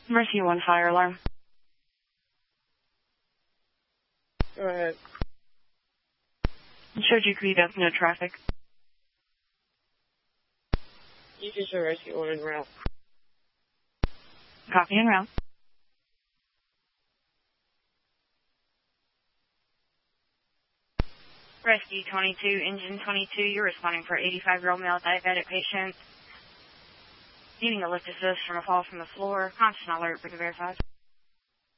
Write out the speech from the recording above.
Mercy 1 fire alarm. Go ahead. Showed you greed up, no traffic. You can show Rescue 1 en route. Copy en route. Rescue 22, engine 22, you're responding for 85-year-old male diabetic patient needing a lift assist from a fall from the floor. Constant alert for the verified.